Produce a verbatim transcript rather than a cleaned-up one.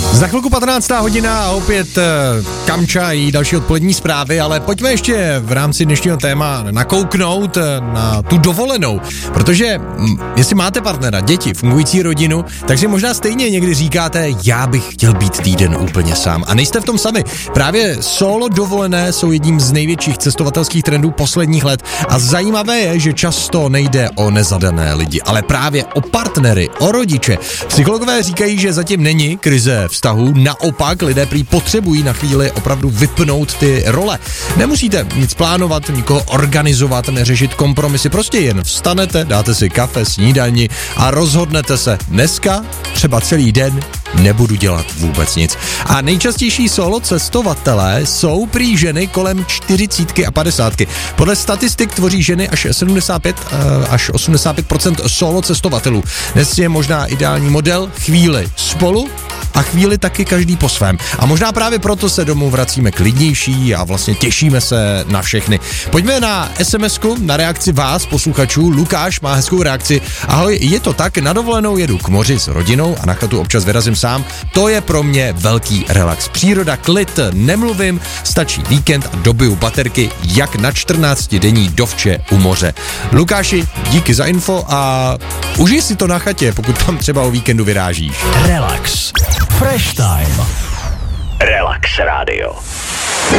Za chvilku patnáctá hodina a opět Kamča i další odpolední zprávy, ale pojďme ještě v rámci dnešního téma nakouknout na tu dovolenou, protože hm, jestli máte partnera, děti, fungující rodinu, tak si možná stejně někdy říkáte, já bych chtěl být týden úplně sám. A nejste v tom sami. Právě solo dovolené jsou jedním z největších cestovatelských trendů posledních let a zajímavé je, že často nejde o nezadané lidi, ale právě o partnery, o rodiče. Psychologové říkají, že zatím není krize vztahu, naopak lidé prý potřebují na chvíli opravdu vypnout ty role. Nemusíte nic plánovat, nikoho organizovat, neřešit kompromisy, prostě jen vstanete, dáte si kafe, snídani a rozhodnete se, dneska třeba celý den nebudu dělat vůbec nic. A nejčastější solo cestovatelé jsou prý ženy kolem čtyřicítky a padesátky. Podle statistik tvoří ženy až sedmdesát pět až osmdesát pět procent solo cestovatelů. Dnes je možná ideální model chvíli spolu a chvíli taky každý po svém. A možná právě proto se domů vracíme klidnější a vlastně těšíme se na všechny. Pojďme na SMSku, na reakci vás, posluchačů. Lukáš má hezkou reakci. Ahoj, je to tak, na dovolenou jedu k moři s rodinou a na chatu občas vyrazím sám. To je pro mě velký relax. Příroda, klid, nemluvím, stačí víkend a dobiju baterky jak na čtrnáctidenní dovče u moře. Lukáši, díky za info a užij si to na chatě, pokud tam třeba o víkendu vyrážíš. Relax. Fresh Time. Relax Radio.